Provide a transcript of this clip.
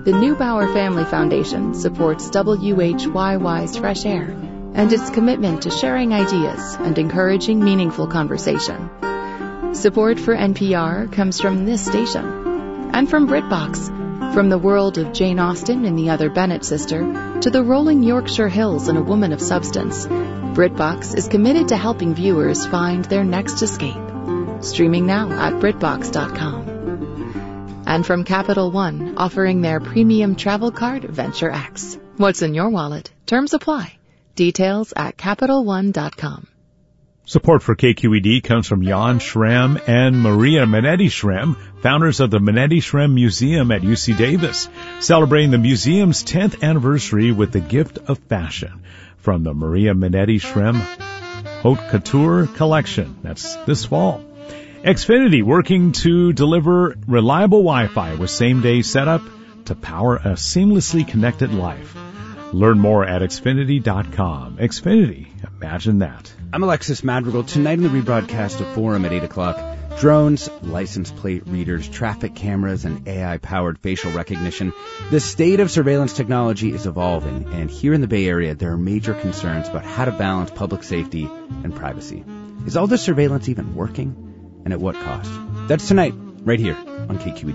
The Neubauer Family Foundation supports WHYY's Fresh Air and its commitment to sharing ideas and encouraging meaningful conversation. Support for NPR comes from this station and from BritBox. From the world of Jane Austen and the Other Bennet Sister to the rolling Yorkshire Hills and A Woman of Substance, BritBox is committed to helping viewers find their next escape. Streaming now at BritBox.com. And from Capital One, offering their premium travel card, Venture X. What's in your wallet? Terms apply. Details at CapitalOne.com. Support for KQED comes from Jan Schramm and Maria Minetti Schramm, founders of the Minetti Schramm Museum at UC Davis, celebrating the museum's 10th anniversary with the gift of fashion from the Maria Minetti Schramm Haute Couture collection. That's this fall. Xfinity working to deliver reliable Wi-Fi with same-day setup to power a seamlessly connected life. Learn more at Xfinity.com. Xfinity, imagine that. I'm Alexis Madrigal. Tonight in the rebroadcast of Forum at 8 o'clock, drones, license plate readers, traffic cameras, and AI-powered facial recognition. The state of surveillance technology is evolving, and here in the Bay Area, there are major concerns about how to balance public safety and privacy. Is all this surveillance even working? And at what cost? That's tonight, right here on KQED.